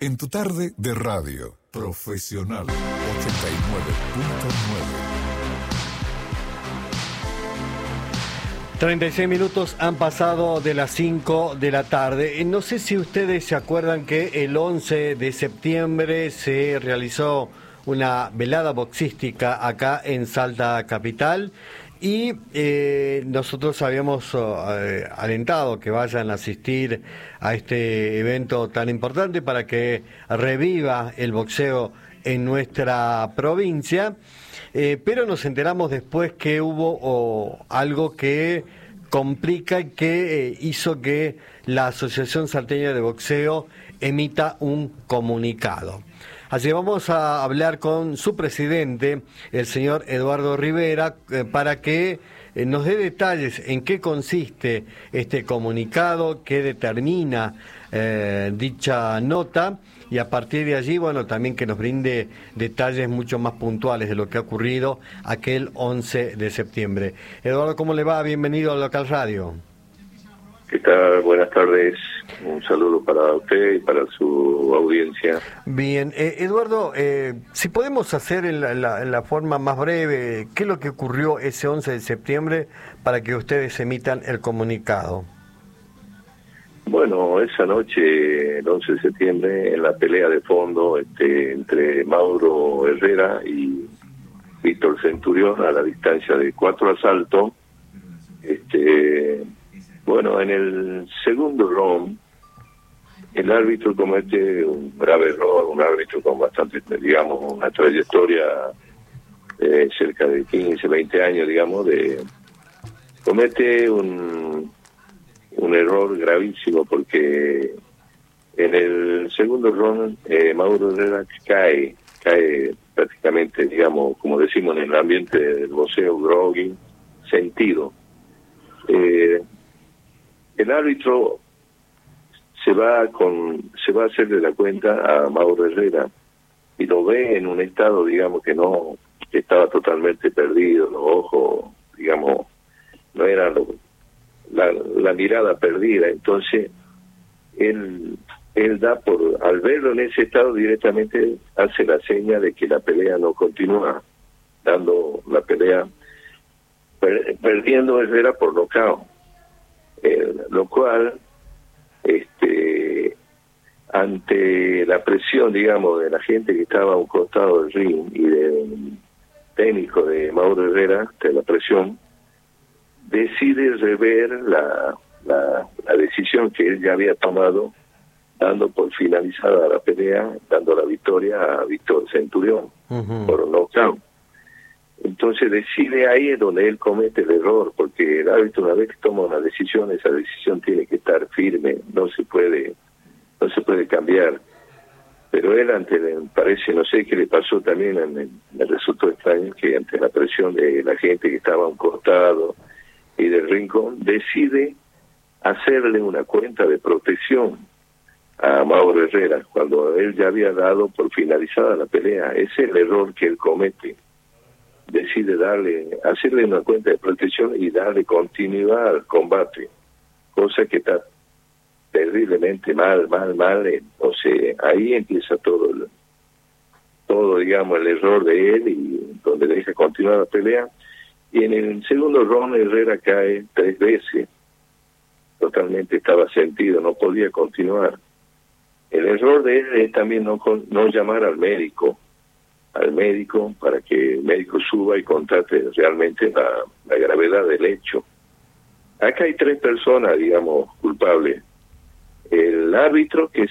En tu tarde de radio, Profesional 89.9. 36 minutos han pasado de las 5 de la tarde. No sé si ustedes se acuerdan que el 11 de septiembre se realizó una velada boxística acá en Salta Capital y nosotros habíamos alentado que vayan a asistir a este evento tan importante para que reviva el boxeo en nuestra provincia. Pero nos enteramos después que hubo algo que complica y que hizo que la Asociación Salteña de Boxeo emita un comunicado. Así vamos a hablar con su presidente, el señor Eduardo Rivera, para que nos dé detalles en qué consiste este comunicado, qué determina dicha nota, y a partir de allí, bueno, también que nos brinde detalles mucho más puntuales de lo que ha ocurrido aquel 11 de septiembre. Eduardo, ¿cómo le va? Bienvenido a Local Radio. ¿Qué tal? Buenas tardes. Un saludo para usted y para su audiencia. Bien. Eduardo, si podemos hacer en la forma más breve, ¿qué es lo que ocurrió ese 11 de septiembre para que ustedes emitan el comunicado? Bueno, esa noche, el 11 de septiembre, en la pelea de fondo entre Mauro Herrera y Víctor Centurión, a la distancia de 4 asaltos, bueno, en el segundo round, el árbitro comete un grave error, un árbitro con bastante, digamos, una trayectoria de cerca de 15, 20 años, digamos, comete un error gravísimo, porque en el segundo round Mauro Herrera cae prácticamente, digamos, como decimos en el ambiente del boxeo, groggy, sentido. El árbitro se va a hacer de la cuenta a Mauro Herrera y lo ve en un estado, digamos, que estaba totalmente perdido, los ojos, digamos, no eran la mirada perdida. Entonces él da al verlo en ese estado, directamente hace la seña de que la pelea no continúa, dando la pelea, perdiendo Herrera por nocaut. Lo cual, ante la presión, digamos, de la gente que estaba a un costado del ring y del técnico de Mauro Herrera, de la presión, decide rever la decisión que él ya había tomado, dando por finalizada la pelea, dando la victoria a Víctor Centurión por nocaut. Entonces decide, ahí es donde él comete el error, porque el árbitro, una vez que toma una decisión, esa decisión tiene que estar firme, no se puede cambiar. Pero él, parece, no sé qué le pasó también, me resultó extraño que ante la presión de la gente que estaba a un costado y del rincón, decide hacerle una cuenta de protección a Mauro Herrera, cuando él ya había dado por finalizada la pelea. Ese es el error que él comete. Decide hacerle una cuenta de protección y darle continuidad al combate, cosa que está terriblemente mal. O sea, ahí empieza todo, digamos, el error de él, y donde deja continuar la pelea. Y en el segundo round Herrera cae 3 veces, totalmente estaba sentido, no podía continuar. El error de él es también no llamar al médico para que el médico suba y constate realmente la gravedad del hecho. Acá hay 3 personas, digamos, culpables. El árbitro, que es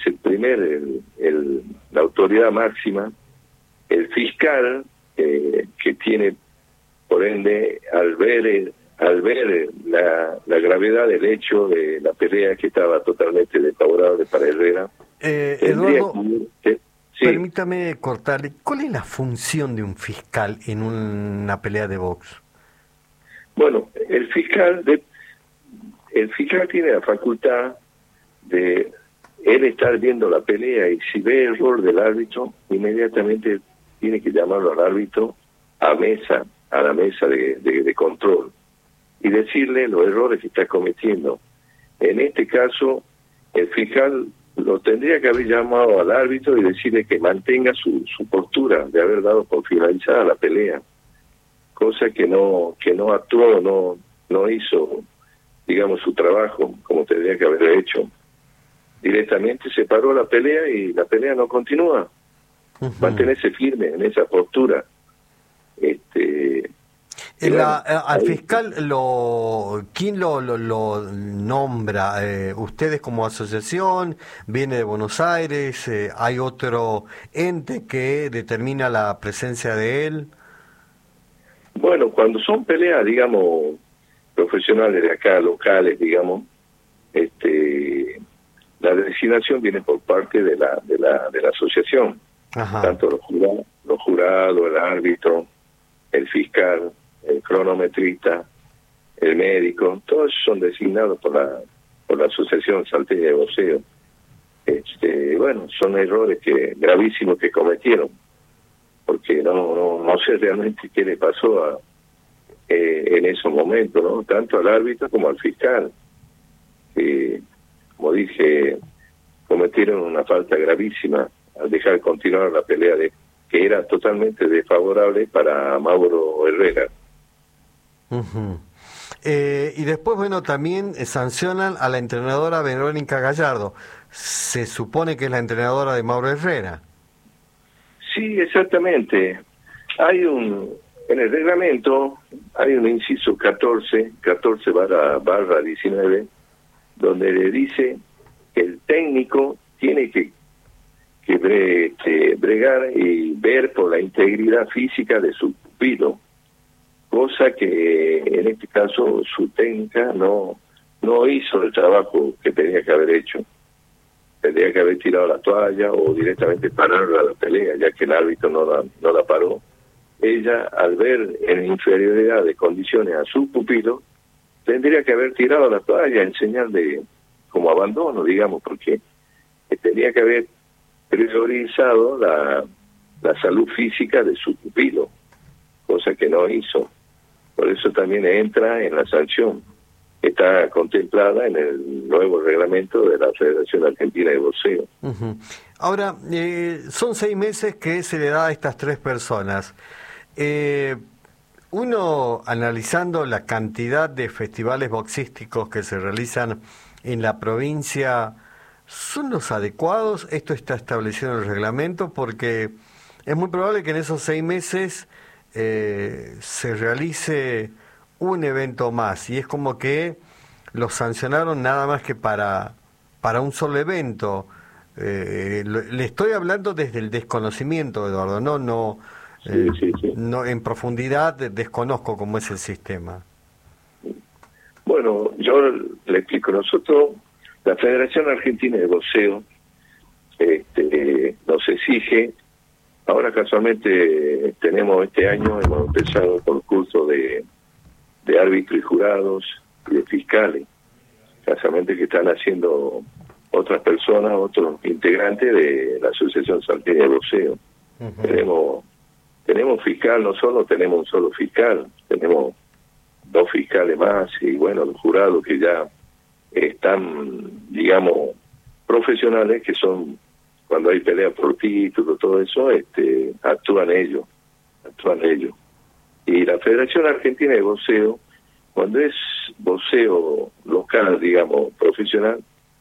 la autoridad máxima, el fiscal, que tiene, por ende, al ver la gravedad del hecho de la pelea, que estaba totalmente desfavorable para Herrera. Eduardo, sí. Permítame cortarle. ¿Cuál es la función de un fiscal en una pelea de box? Bueno, el fiscal tiene la facultad de él estar viendo la pelea, y si ve error del árbitro, inmediatamente tiene que llamarlo al árbitro a la mesa de control, y decirle los errores que está cometiendo. En este caso, el fiscal lo tendría que haber llamado al árbitro y decirle que mantenga su postura de haber dado por finalizada la pelea, cosa que no actuó, no hizo, digamos, su trabajo como tendría que haber hecho. Directamente se paró la pelea y la pelea no continúa. Mantenerse firme en esa postura. Al fiscal, ¿quién lo nombra? ¿Ustedes como asociación? ¿Viene de Buenos Aires? ¿Hay otro ente que determina la presencia de él? Bueno, cuando son peleas, digamos, profesionales de acá, locales, digamos, la designación viene por parte de la asociación. Ajá. Tanto los jurados, el árbitro, el fiscal, el cronometrista, el médico, todos son designados por la Asociación Salteña de Boxeo. Bueno, son errores gravísimos que cometieron, porque no sé realmente qué le pasó en esos momentos, ¿no? Tanto al árbitro como al fiscal, que, como dije, cometieron una falta gravísima al dejar continuar la pelea que era totalmente desfavorable para Mauro Herrera. Uh-huh. Y después, bueno, también sancionan a la entrenadora Verónica Gallardo. Se supone que es la entrenadora de Mauro Herrera. Sí, exactamente. En el reglamento hay un inciso 14/19, donde le dice que el técnico tiene que bregar y ver por la integridad física de su pupilo, cosa que en este caso su técnica no hizo el trabajo que tenía que haber hecho. Tendría que haber tirado la toalla o directamente parar la pelea, ya que el árbitro no la paró. Ella, al ver en inferioridad de condiciones a su pupilo, tendría que haber tirado la toalla en señal de como abandono, digamos, porque tendría que haber priorizado la salud física de su pupilo, cosa que no hizo. Por eso también entra en la sanción. Está contemplada en el nuevo reglamento de la Federación Argentina de Boxeo. Uh-huh. Ahora, son 6 meses que se le da a estas 3 personas. Uno, analizando la cantidad de festivales boxísticos que se realizan en la provincia, ¿son los adecuados? ¿Esto está establecido en el reglamento? Porque es muy probable que en esos 6 meses se realice un evento más, y es como que los sancionaron nada más que para un solo evento. Le estoy hablando desde el desconocimiento, Eduardo, no en profundidad desconozco cómo es el sistema. Bueno, yo le explico. Nosotros, la Federación Argentina de Boxeo, nos exige. Ahora casualmente hemos empezado con el curso de árbitros y jurados y de fiscales, casualmente que están haciendo otras personas, otros integrantes de la Asociación Salteña de Boxeo. Uh-huh. Tenemos fiscal, no solo tenemos un solo fiscal, tenemos 2 fiscales más, y bueno, los jurados que ya están, digamos, profesionales, que son, cuando hay pelea por título, todo eso, actúan ellos. Y la Federación Argentina de Boxeo, cuando es boxeo local, digamos, profesional,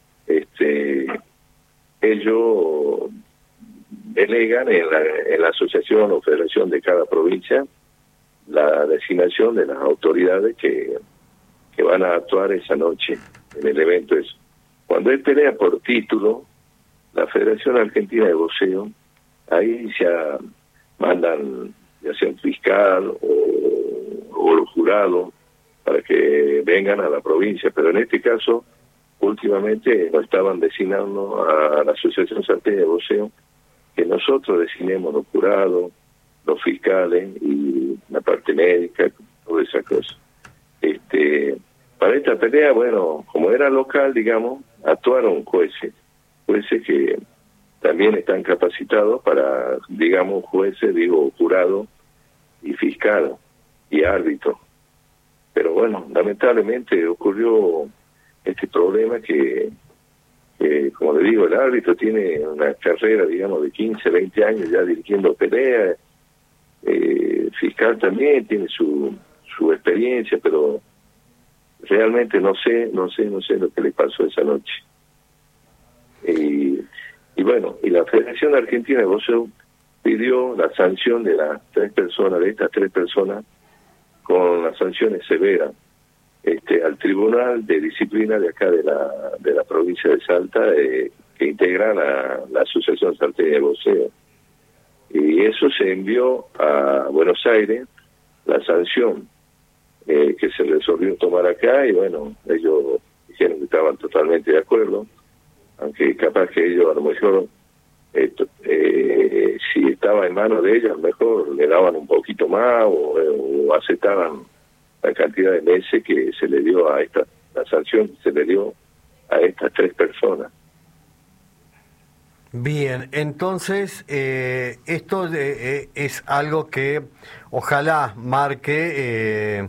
ellos delegan en la asociación o federación de cada provincia la designación de las autoridades que van a actuar esa noche en el evento. Cuando hay pelea por título, la Federación Argentina de Boxeo, ahí mandan ya sea un fiscal o los jurados para que vengan a la provincia, pero en este caso últimamente nos estaban designando a la Asociación Salteña de Boxeo que nosotros designemos los jurados, los fiscales y la parte médica, toda esa cosa. Para esta pelea, bueno, como era local, digamos, actuaron jueces que también están capacitados para, digamos, jurado y fiscal y árbitro. Pero bueno, lamentablemente ocurrió este problema que como le digo, el árbitro tiene una carrera, digamos, de 15, 20 años ya dirigiendo peleas, fiscal también tiene su experiencia, pero realmente no sé lo que le pasó esa noche. Y bueno, y la Federación Argentina de Boxeo pidió la sanción de las estas tres personas, con las sanciones severas, al Tribunal de Disciplina de acá de la provincia de Salta, que integra la Asociación Salteña de Boxeo. Y eso se envió a Buenos Aires, la sanción que se resolvió tomar acá, y bueno, ellos dijeron que estaban totalmente de acuerdo, aunque capaz que ellos a lo mejor, si estaba en manos de ellos, a lo mejor le daban un poquito más o aceptaban la cantidad de meses que se le dio la sanción que se le dio a estas tres personas. Bien, entonces esto es algo que ojalá marque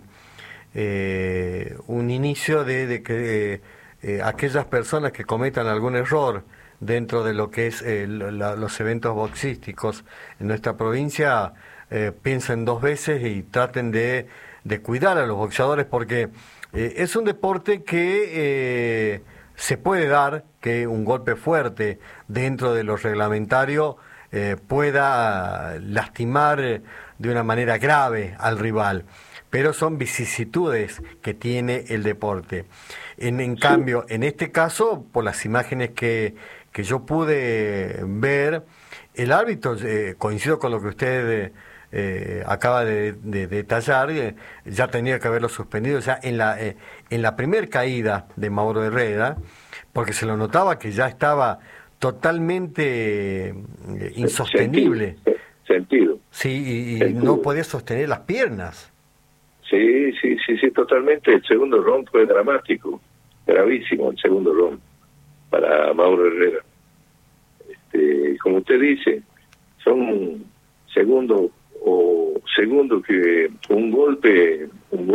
un inicio de que aquellas personas que cometan algún error dentro de lo que es los eventos boxísticos en nuestra provincia piensen dos veces y traten de cuidar a los boxeadores, porque es un deporte que se puede dar que un golpe fuerte dentro de lo reglamentario pueda lastimar de una manera grave al rival, pero son vicisitudes que tiene el deporte. En cambio, en este caso, por las imágenes que yo pude ver, el árbitro, coincido con lo que usted acaba de detallar, ya tenía que haberlo suspendido ya en la primer caída de Mauro Herrera, porque se lo notaba que ya estaba totalmente insostenible. Sentido. Sí, y no podía sostener las piernas. Sí, totalmente. El segundo round fue dramático, gravísimo el segundo round para Mauro Herrera. Como usted dice, son segundos que un golpe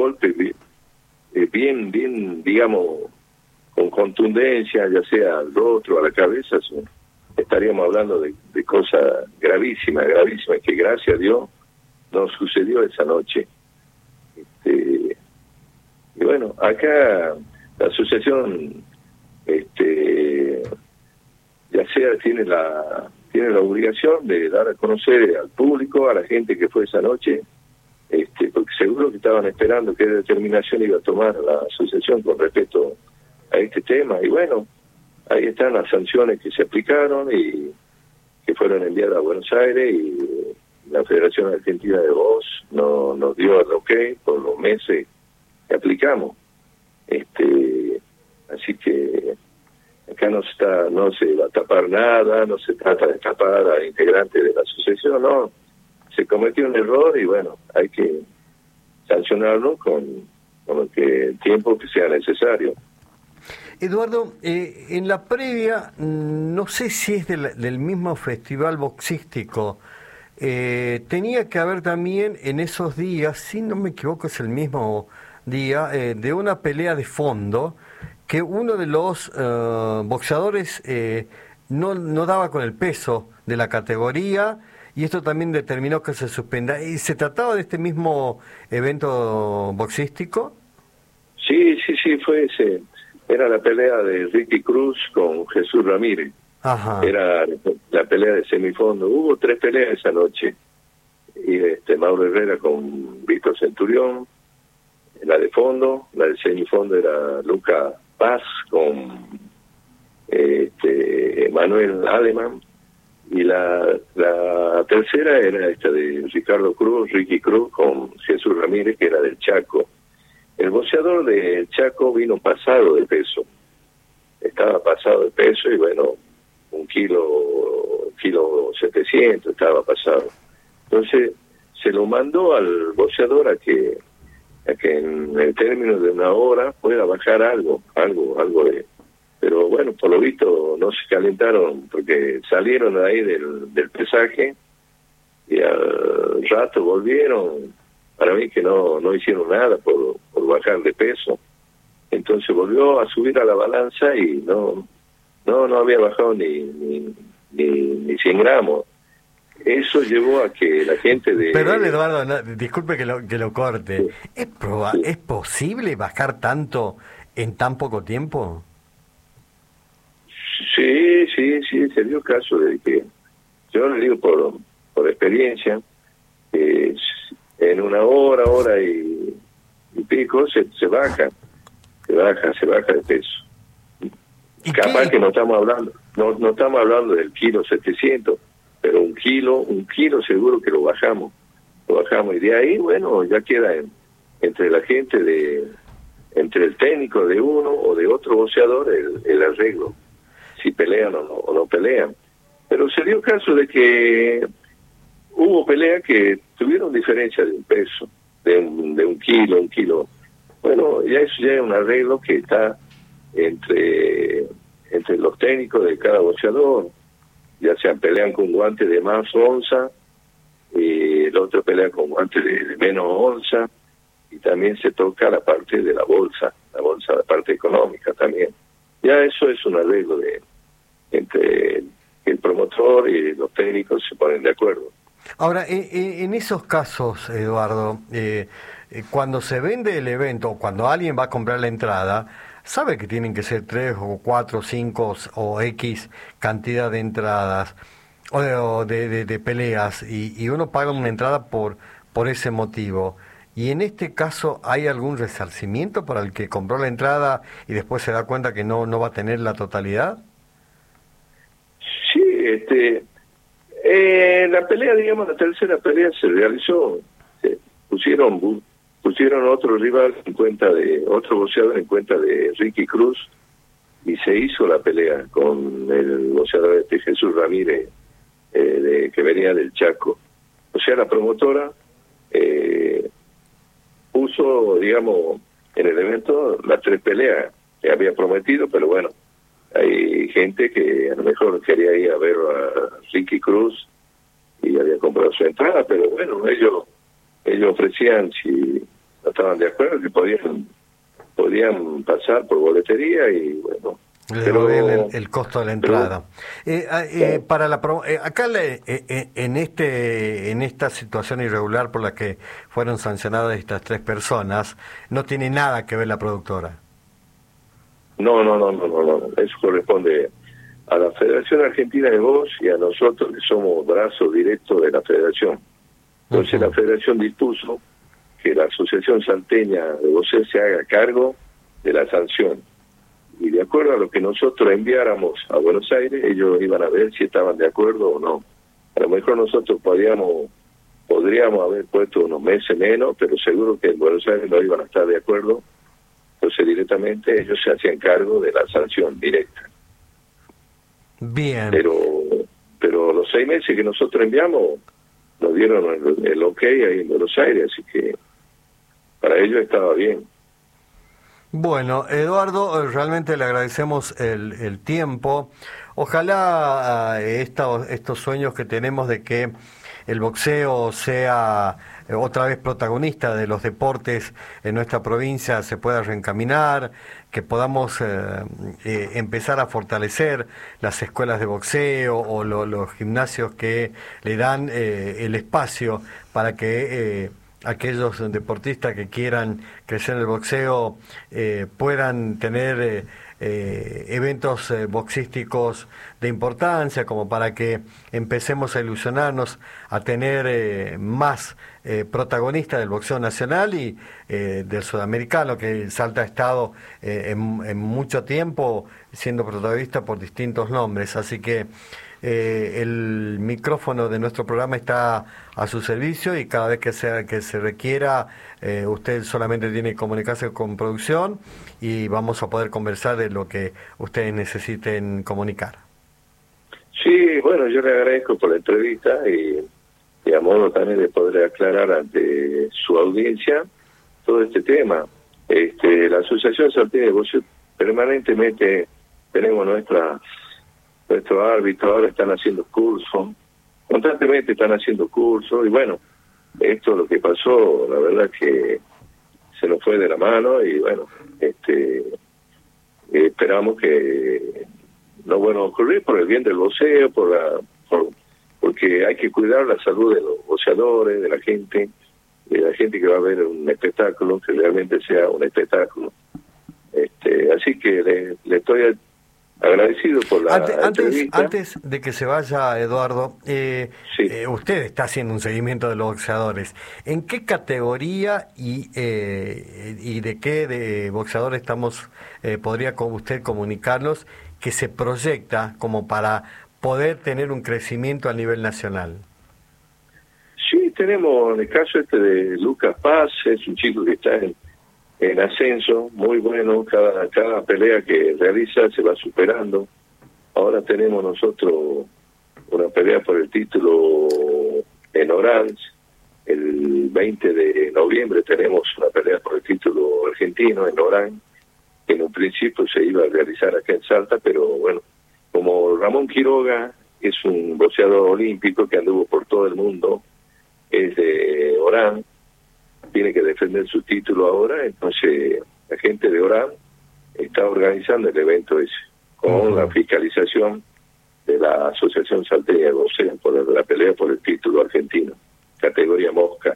bien, digamos, con contundencia, ya sea al rostro, a la cabeza, estaríamos hablando de cosas gravísimas, que gracias a Dios no sucedió esa noche. Y bueno, acá la asociación ya sea tiene la obligación de dar a conocer al público, a la gente que fue esa noche, porque seguro que estaban esperando qué determinación iba a tomar la asociación con respecto a este tema. Y bueno, ahí están las sanciones que se aplicaron y que fueron enviadas a Buenos Aires, y la Federación Argentina de Box nos dio el ok por los meses que aplicamos. Así que acá no se va a tapar nada, no se trata de tapar a integrantes de la asociación, no. Se cometió un error y bueno, hay que sancionarlo con el tiempo que sea necesario. Eduardo, en la previa, no sé si es del mismo festival boxístico, tenía que haber también en esos días, si no me equivoco es el mismo día, de una pelea de fondo, que uno de los boxeadores no daba con el peso de la categoría, y esto también determinó que se suspenda. ¿Y se trataba de este mismo evento boxístico? Sí, fue ese. Era la pelea de Ricky Cruz con Jesús Ramírez. Ajá. Era la pelea de semifondo. Hubo 3 peleas esa noche. Y Mauro Herrera con Víctor Centurión, la de fondo. La de semifondo era Luca Paz con Manuel Alemán. Y la tercera era esta de Ricky Cruz con Jesús Ramírez, que era del Chaco. El boxeador del Chaco vino pasado de peso. Estaba pasado de peso y bueno, un kilo 700 estaba pasado. Entonces se lo mandó al boxeador a que en el término de una hora pueda bajar algo de... Pero bueno, por lo visto no se calentaron porque salieron de ahí del pesaje y al rato volvieron. Para mí que no hicieron nada por bajar de peso. Entonces volvió a subir a la balanza y no no había bajado ni 100 gramos. Eso llevó a que la gente de... Perdón, Eduardo, disculpe que lo corte. Sí. ¿Es posible bajar tanto en tan poco tiempo? Sí, se dio caso de que, yo le digo por experiencia, en una hora y pico se baja de peso. ¿Y Capaz qué? que no estamos hablando del kilo 700, pero un kilo seguro que lo bajamos, y de ahí, bueno, ya queda entre la gente entre el técnico de uno o de otro boxeador el arreglo, si pelean o no pelean. Pero se dio caso de que hubo peleas que tuvieron diferencia de un peso, de un kilo. Bueno, eso ya es un arreglo que está entre los técnicos de cada boxeador, ya sean pelean con guantes de más onza, y el otro pelea con guantes de menos onza, y también se toca la parte de la bolsa, la parte económica también. Ya eso es un arreglo entre el promotor y los técnicos se ponen de acuerdo. Ahora, en esos casos, Eduardo, cuando se vende el evento, cuando alguien va a comprar la entrada, sabe que tienen que ser 3 o 4 o 5 o X cantidad de entradas o de peleas y uno paga una entrada por ese motivo. Y en este caso, ¿hay algún resarcimiento para el que compró la entrada y después se da cuenta que no va a tener la totalidad? Sí, la pelea, digamos, la tercera pelea se realizó, pusieron otro rival otro boxeador en cuenta de Ricky Cruz, y se hizo la pelea con el boxeador Jesús Ramírez, que venía del Chaco. O sea, la promotora puso, digamos, en el evento las 3 peleas que había prometido, pero bueno, hay gente que a lo mejor quería ir a ver a Ricky Cruz y había comprado su entrada, pero bueno, ellos ofrecían, si no estaban de acuerdo, que podían pasar por boletería y bueno. Pero el costo de la entrada. Para acá en esta situación irregular por la que fueron sancionadas estas 3 personas, no tiene nada que ver la productora. No. Eso corresponde a la Federación Argentina de Box y a nosotros, que somos brazos directos de la Federación. Entonces la Federación dispuso que la Asociación Salteña de Boxeo se haga cargo de la sanción. Y de acuerdo a lo que nosotros enviáramos a Buenos Aires, ellos iban a ver si estaban de acuerdo o no. A lo mejor nosotros podríamos haber puesto unos meses menos, pero seguro que en Buenos Aires no iban a estar de acuerdo. Entonces directamente ellos se hacían cargo de la sanción directa. Bien. Pero los 6 meses que nosotros enviamos nos dieron el ok ahí en Buenos Aires, así que para ellos estaba bien. Bueno, Eduardo, realmente le agradecemos el tiempo. Ojalá estos sueños que tenemos de que el boxeo sea otra vez protagonista de los deportes en nuestra provincia se pueda reencaminar, que podamos empezar a fortalecer las escuelas de boxeo o los gimnasios que le dan el espacio para que aquellos deportistas que quieran crecer en el boxeo puedan tener eventos boxísticos de importancia, como para que empecemos a ilusionarnos a tener más protagonistas del boxeo nacional y del sudamericano, que Salta ha estado en mucho tiempo siendo protagonista por distintos nombres. Así que el micrófono de nuestro programa está a su servicio y cada vez que se requiera, usted solamente tiene que comunicarse con producción y vamos a poder conversar de lo que ustedes necesiten comunicar. Sí, bueno, yo le agradezco por la entrevista y a modo también de poder aclarar ante su audiencia todo este tema. La Asociación Salteña de Boxeo permanentemente tenemos nuestros árbitros, ahora están haciendo cursos, constantemente están haciendo cursos, y bueno, esto lo que pasó, la verdad que se nos fue de la mano, y bueno, esperamos que no bueno ocurrir por el bien del boxeo, porque hay que cuidar la salud de los boxeadores, de la gente que va a ver un espectáculo, que realmente sea un espectáculo. Así que le estoy agradecido por la entrevista. Antes de que se vaya, Eduardo, sí. Usted está haciendo un seguimiento de los boxeadores. ¿En qué categoría y de qué de boxeadores podría usted comunicarnos que se proyecta como para poder tener un crecimiento a nivel nacional? Sí, tenemos en el caso de Lucas Paz, es un chico que está en ascenso, muy bueno, cada pelea que realiza se va superando. Ahora tenemos nosotros una pelea por el título en Orange, el 20 de noviembre tenemos una pelea por el título argentino en Orange, que en un principio se iba a realizar acá en Salta, pero bueno, como Ramón Quiroga es un boxeador olímpico que anduvo por todo el mundo, es de Orán, tiene que defender su título ahora, entonces la gente de Orán está organizando el evento ese, con la fiscalización de la Asociación Salteña de Boxeo por la pelea por el título argentino, categoría mosca.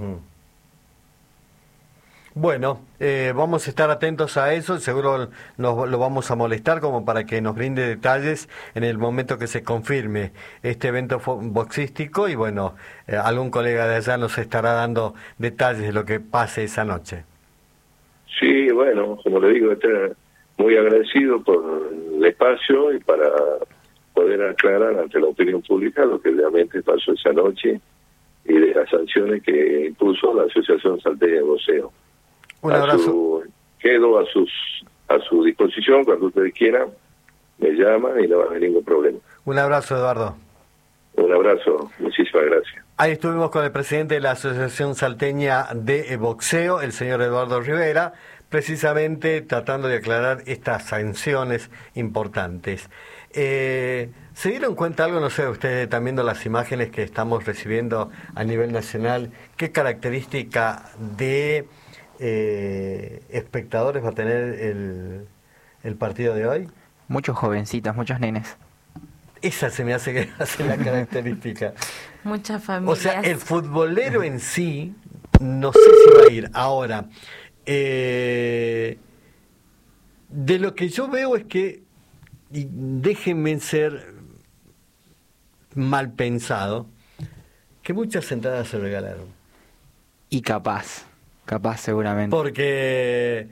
Bueno, vamos a estar atentos a eso, seguro lo vamos a molestar como para que nos brinde detalles en el momento que se confirme este evento boxístico y bueno, algún colega de allá nos estará dando detalles de lo que pase esa noche. Sí, bueno, como le digo, estoy muy agradecido por el espacio y para poder aclarar ante la opinión pública lo que realmente pasó esa noche y de las sanciones que impuso la Asociación Salteña de Boxeo. Un abrazo. Quedo a su disposición cuando ustedes quieran, me llaman y no va a haber ningún problema. Un abrazo, Eduardo. Un abrazo, muchísimas gracias. Ahí estuvimos con el presidente de la Asociación Salteña de Boxeo, el señor Eduardo Rivera, precisamente tratando de aclarar estas sanciones importantes. ¿Se dieron cuenta algo, no sé, ustedes están viendo las imágenes que estamos recibiendo a nivel nacional? ¿Qué característica de espectadores va a tener el partido de hoy? Muchos jovencitos, muchos nenes. Esa se me hace que hace la característica. Muchas familias. O sea, el futbolero en sí, no sé si va a ir. Ahora, de lo que yo veo es que, y déjenme ser mal pensado, que muchas entradas se regalaron. Y capaz seguramente. Porque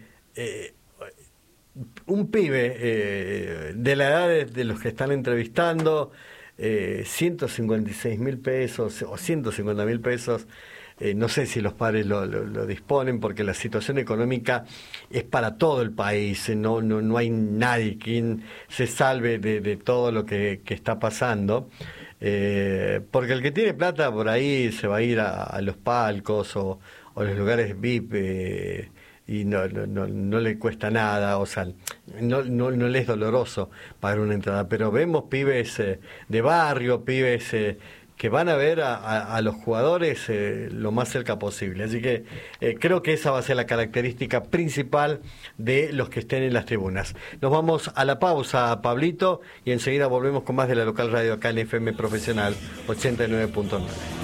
un pibe de la edad de los que están entrevistando, 156.000 pesos o 150.000 pesos, no sé si los padres lo disponen, porque la situación económica es para todo el país, no hay nadie quien se salve de todo lo que está pasando, porque el que tiene plata por ahí se va a ir a los palcos o los lugares VIP y no le cuesta nada, o sea, no le es doloroso pagar una entrada, pero vemos pibes de barrio, pibes que van a ver a los jugadores lo más cerca posible, así que creo que esa va a ser la característica principal de los que estén en las tribunas. Nos vamos a la pausa, Pablito, y enseguida volvemos con más de la local radio acá en FM Profesional 89.9.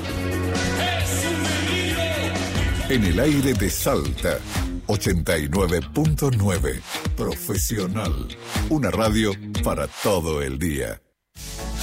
En el aire de Salta, 89.9. Profesional. Una radio para todo el día.